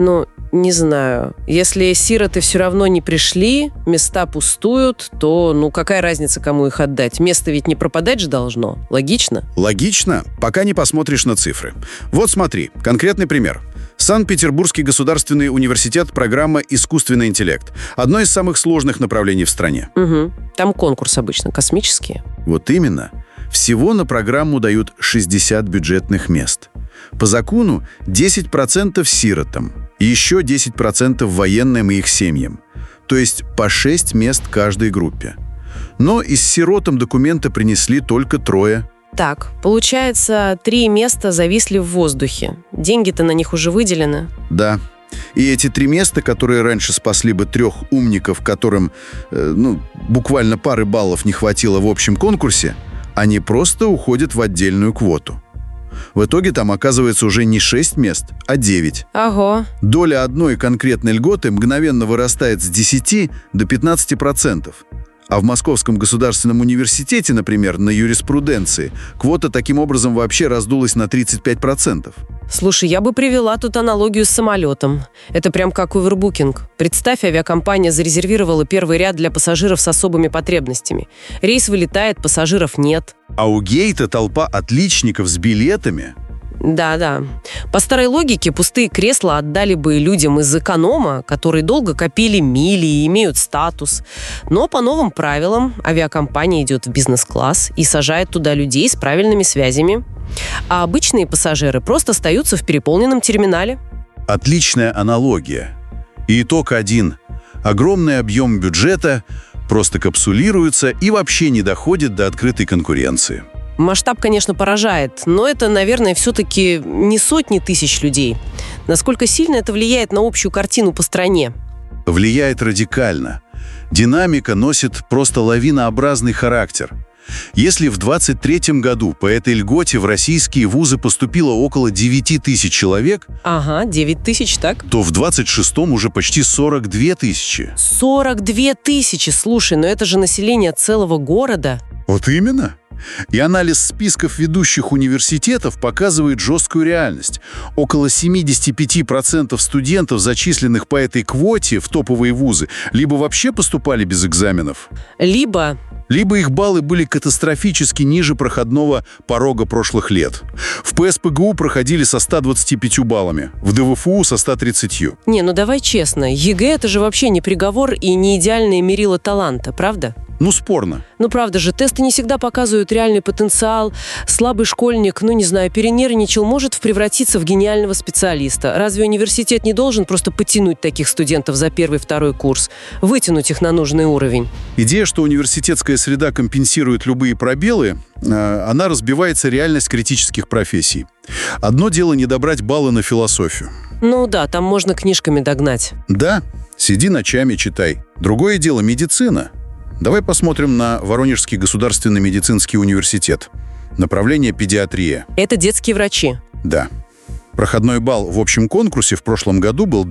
Не знаю. Если сироты все равно не пришли, места пустуют, то, какая разница, кому их отдать? Место ведь не пропадать же должно. Логично? Логично, пока не посмотришь на цифры. Вот смотри, конкретный пример. Санкт-Петербургский государственный университет, программа «Искусственный интеллект». Одно из самых сложных направлений в стране. Угу. Там конкурс обычно космический. Вот именно. Всего на программу дают 60 бюджетных мест. По закону 10% сиротам, и еще 10% военным и их семьям. То есть по 6 мест каждой группе. Но из сиротам документы принесли только 3. Так, получается, 3 места зависли в воздухе. Деньги-то на них уже выделены. Да. И эти 3 места, которые раньше спасли бы 3 умников, которым, буквально пары баллов не хватило в общем конкурсе, они просто уходят в отдельную квоту. В итоге там оказывается уже не 6 мест, а 9. Ого. Доля одной конкретной льготы мгновенно вырастает с 10 до 15%. А в Московском государственном университете, например, на юриспруденции, квота таким образом вообще раздулась на 35%. Слушай, я бы привела тут аналогию с самолетом. Это прям как овербукинг. Представь, авиакомпания зарезервировала первый ряд для пассажиров с особыми потребностями. Рейс вылетает, пассажиров нет. А у гейта толпа отличников с билетами. Да. По старой логике, пустые кресла отдали бы людям из эконома, которые долго копили мили и имеют статус. Но по новым правилам авиакомпания идет в бизнес-класс и сажает туда людей с правильными связями. А обычные пассажиры просто остаются в переполненном терминале. Отличная аналогия. И итог один. Огромный объем бюджета просто капсулируется и вообще не доходит до открытой конкуренции. Масштаб, конечно, поражает, но это, наверное, все-таки не сотни тысяч людей. Насколько сильно это влияет на общую картину по стране? Влияет радикально. Динамика носит просто лавинообразный характер. Если в 2023 году по этой льготе в российские вузы поступило около 9 тысяч человек, 9 тысяч, так? То в 26-м уже почти 42 тысячи. 42 тысячи! Слушай, но это же население целого города. Вот именно. И анализ списков ведущих университетов показывает жесткую реальность. Около 75% студентов, зачисленных по этой квоте в топовые вузы, либо вообще поступали без экзаменов, либо их баллы были катастрофически ниже проходного порога прошлых лет. В ПСПГУ проходили со 125 баллами, в ДВФУ со 130. Не, ну давай честно, ЕГЭ — это же вообще не приговор и не идеальное мерило таланта, правда? Ну, спорно. Ну, правда же, тесты не всегда показывают реальный потенциал. Слабый школьник, перенервничал, может превратиться в гениального специалиста. Разве университет не должен просто потянуть таких студентов за первый-второй курс, вытянуть их на нужный уровень? Идея, что университетская среда компенсирует любые пробелы, она разбивается реальность критических профессий. Одно дело не добрать баллы на философию. Ну да, там можно книжками догнать. Да, сиди ночами, читай. Другое дело — медицина. Давай посмотрим на Воронежский государственный медицинский университет. Направление педиатрия. Это детские врачи. Да. Проходной балл в общем конкурсе в прошлом году был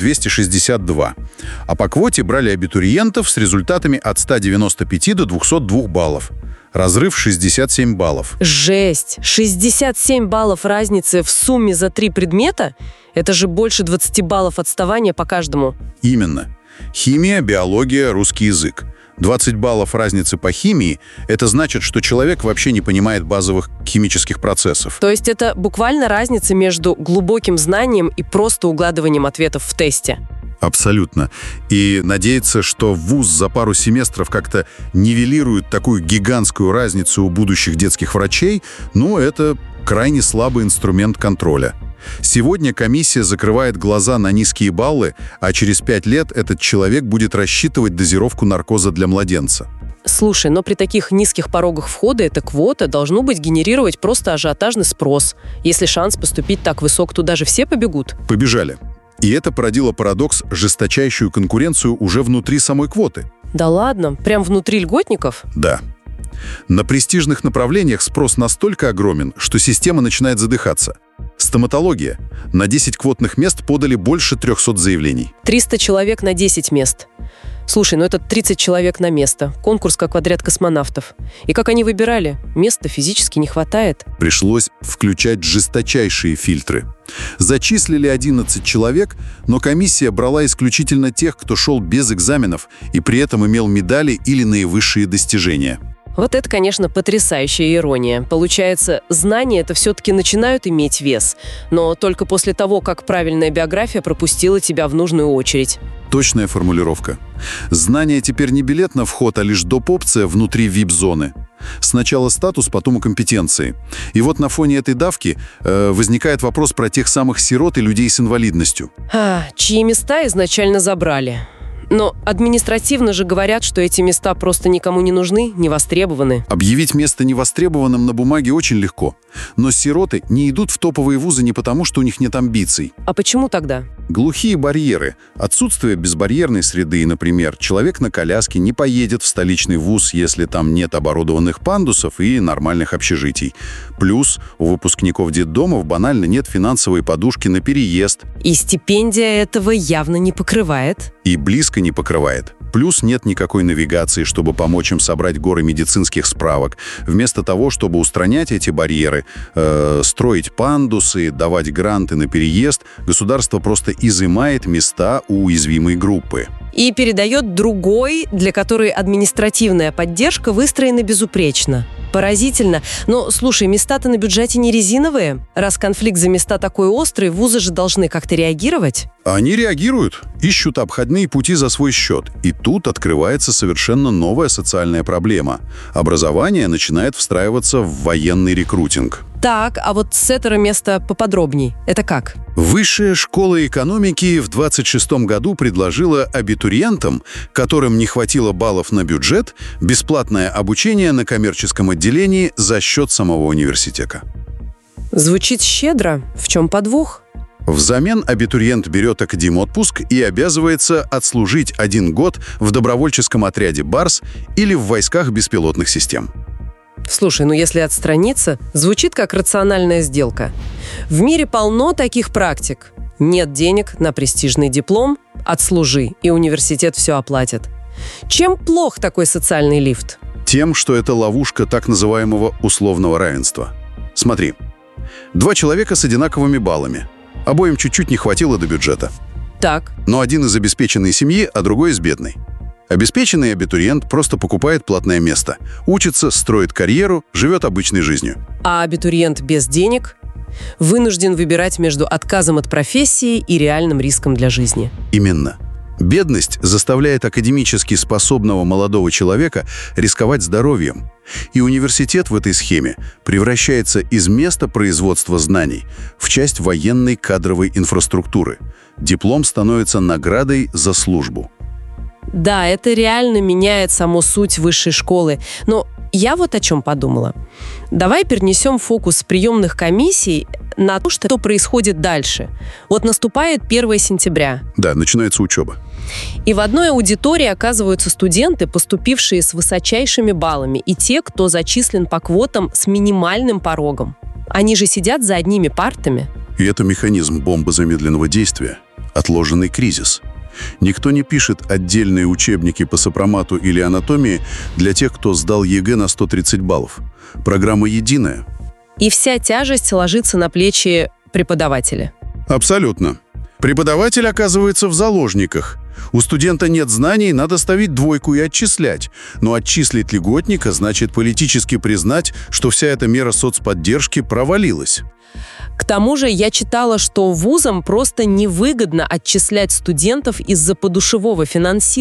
262. А по квоте брали абитуриентов с результатами от 195 до 202 баллов. Разрыв 67 баллов. Жесть! 67 баллов разницы в сумме за 3 предмета? Это же больше 20 баллов отставания по каждому. Именно. Химия, биология, русский язык. 20 баллов разницы по химии – это значит, что человек вообще не понимает базовых химических процессов. То есть это буквально разница между глубоким знанием и просто угадыванием ответов в тесте? Абсолютно. И надеяться, что вуз за пару семестров как-то нивелирует такую гигантскую разницу у будущих детских врачей, это крайне слабый инструмент контроля. Сегодня комиссия закрывает глаза на низкие баллы, а через 5 лет этот человек будет рассчитывать дозировку наркоза для младенца. Слушай, но при таких низких порогах входа эта квота должно быть генерировать просто ажиотажный спрос. Если шанс поступить так высок, туда же все побегут. Побежали. И это породило парадокс, жесточайшую конкуренцию уже внутри самой квоты. Да ладно? Прям внутри льготников? Да. На престижных направлениях спрос настолько огромен, что система начинает задыхаться. Стоматология. На 10 квотных мест подали больше 300 заявлений. 300 человек на 10 мест. Слушай, это 30 человек на место. Конкурс как в отряд космонавтов. И как они выбирали? Места физически не хватает. Пришлось включать жесточайшие фильтры. Зачислили 11 человек, но комиссия брала исключительно тех, кто шел без экзаменов и при этом имел медали или наивысшие достижения. Вот это, конечно, потрясающая ирония. Получается, знания это все-таки начинают иметь вес, но только после того, как правильная биография пропустила тебя в нужную очередь. Точная формулировка. Знание теперь не билет на вход, а лишь доп. Опция внутри VIP-зоны. Сначала статус, потом и компетенции. И вот на фоне этой давки возникает вопрос про тех самых сирот и людей с инвалидностью. Чьи места изначально забрали. Но административно же говорят, что эти места просто никому не нужны, не востребованы. Объявить место невостребованным на бумаге очень легко. Но сироты не идут в топовые вузы не потому, что у них нет амбиций. А почему тогда? Глухие барьеры. Отсутствие безбарьерной среды, например. Человек на коляске не поедет в столичный вуз, если там нет оборудованных пандусов и нормальных общежитий. Плюс у выпускников детдомов банально нет финансовой подушки на переезд. И стипендия этого явно не покрывает. И близко не покрывает. Плюс нет никакой навигации, чтобы помочь им собрать горы медицинских справок. Вместо того, чтобы устранять эти барьеры, строить пандусы, давать гранты на переезд, государство просто изымает места у уязвимой группы. И передает другой, для которой административная поддержка выстроена безупречно. Поразительно. Но, слушай, места-то на бюджете не резиновые. Раз конфликт за места такой острый, вузы же должны как-то реагировать. Они реагируют, ищут обходные пути за свой счет. И тут открывается совершенно новая социальная проблема. Образование начинает встраиваться в военный рекрутинг. Так, а вот с этого места поподробней. Это как? Высшая школа экономики в 2026 году предложила абитуриентам, которым не хватило баллов на бюджет, бесплатное обучение на коммерческом отделении за счет самого университета. Звучит щедро. В чем подвох? Взамен абитуриент берет академотпуск и обязывается отслужить 1 год в добровольческом отряде «Барс» или в войсках беспилотных систем. Слушай, если отстраниться, звучит как рациональная сделка. В мире полно таких практик. Нет денег на престижный диплом, отслужи, и университет все оплатит. Чем плох такой социальный лифт? Тем, что это ловушка так называемого условного равенства. Смотри, 2 человека с одинаковыми баллами. Обоим чуть-чуть не хватило до бюджета. Так. Но один из обеспеченной семьи, а другой из бедной. Обеспеченный абитуриент просто покупает платное место, учится, строит карьеру, живет обычной жизнью. А абитуриент без денег вынужден выбирать между отказом от профессии и реальным риском для жизни. Именно. Бедность заставляет академически способного молодого человека рисковать здоровьем. И университет в этой схеме превращается из места производства знаний в часть военной кадровой инфраструктуры. Диплом становится наградой за службу. Да, это реально меняет саму суть высшей школы. Но я вот о чем подумала. Давай перенесем фокус приемных комиссий на то, что происходит дальше. Вот наступает 1 сентября. Да, начинается учеба. И в одной аудитории оказываются студенты, поступившие с высочайшими баллами, и те, кто зачислен по квотам с минимальным порогом. Они же сидят за одними партами. И это механизм бомбы замедленного действия. Отложенный кризис. Никто не пишет отдельные учебники по сопромату или анатомии для тех, кто сдал ЕГЭ на 130 баллов. Программа единая. И вся тяжесть ложится на плечи преподавателя. Абсолютно. Преподаватель оказывается в заложниках. У студента нет знаний, надо ставить 2 и отчислять. Но отчислить льготника значит политически признать, что вся эта мера соцподдержки провалилась. К тому же я читала, что вузам просто невыгодно отчислять студентов из-за подушевого финансирования.